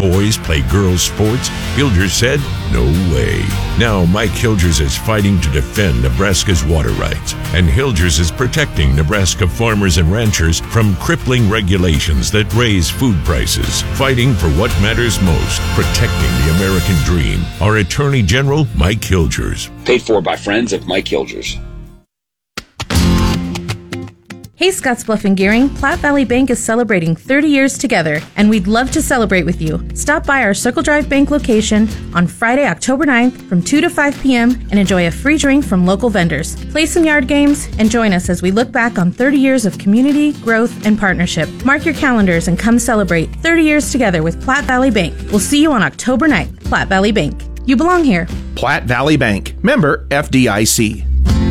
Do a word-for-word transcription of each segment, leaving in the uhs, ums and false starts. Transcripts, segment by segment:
boys play girls' sports? Hilgers said, no way. Now Mike Hilgers is fighting to defend Nebraska's water rights, and Hilgers is protecting Nebraska farmers and ranchers from crippling regulations that raise food prices, fighting for what matters most, protecting the American dream. Our Attorney General, Mike Hilgers. Paid for by friends of Mike Hilgers. Hey Scottsbluff and Gearing, Platte Valley Bank is celebrating thirty years together, and we'd love to celebrate with you. Stop by our Circle Drive Bank location on Friday, October ninth from two to five p.m. and enjoy a free drink from local vendors. Play some yard games and join us as we look back on thirty years of community, growth, and partnership. Mark your calendars and come celebrate thirty years together with Platte Valley Bank. We'll see you on October ninth. Platte Valley Bank. You belong here. Platte Valley Bank. Member F D I C.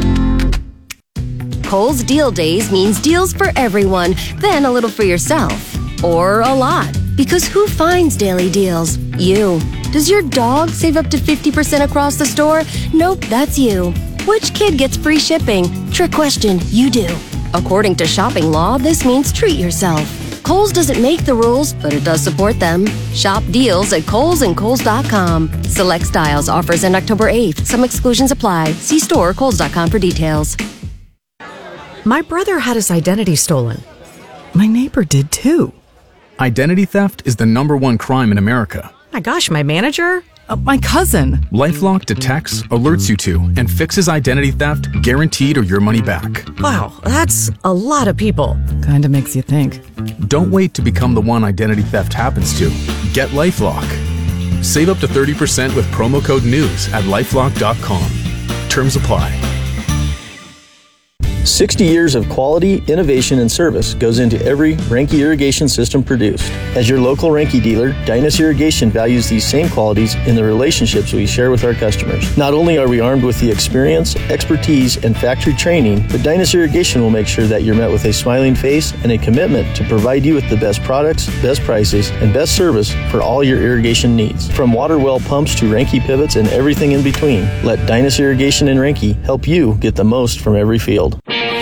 Kohl's Deal Days means deals for everyone, then a little for yourself. Or a lot. Because who finds daily deals? You. Does your dog save up to fifty percent across the store? Nope, that's you. Which kid gets free shipping? Trick question, you do. According to shopping law, this means treat yourself. Kohl's doesn't make the rules, but it does support them. Shop deals at Kohl's and Kohl's dot com. Select styles, offers end October eighth. Some exclusions apply. See store or Kohl's dot com for details. My brother had his identity stolen. My neighbor did too. Identity theft is the number one crime in America. My gosh, my manager? Uh, my cousin. LifeLock detects, alerts you to, and fixes identity theft guaranteed or your money back. Wow, that's a lot of people. Kinda makes you think. Don't wait to become the one identity theft happens to. Get LifeLock. Save up to thirty percent with promo code NEWS at lifelock dot com. Terms apply. sixty years of quality, innovation, and service goes into every Renke irrigation system produced. As your local Renke dealer, Dynas Irrigation values these same qualities in the relationships we share with our customers. Not only are we armed with the experience, expertise, and factory training, but Dynas Irrigation will make sure that you're met with a smiling face and a commitment to provide you with the best products, best prices, and best service for all your irrigation needs. From water well pumps to Renke pivots and everything in between, let Dynas Irrigation and Renke help you get the most from every field.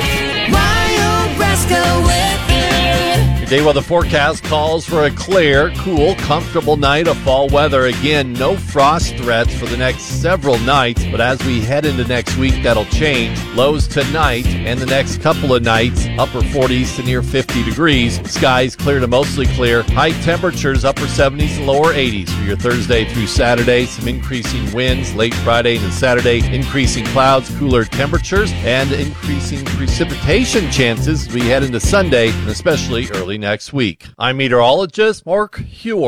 Day weather forecast calls for a clear, cool, comfortable night of fall weather. Again, no frost threats for the next several nights, but as we head into next week, that'll change. Lows tonight and the next couple of nights, upper forties to near fifty degrees. Skies clear to mostly clear. High temperatures, upper seventies to lower eighties for your Thursday through Saturday. Some increasing winds late Friday and Saturday. Increasing clouds, cooler temperatures, and increasing precipitation chances as we head into Sunday, and especially early next week. I'm meteorologist Mark Huard.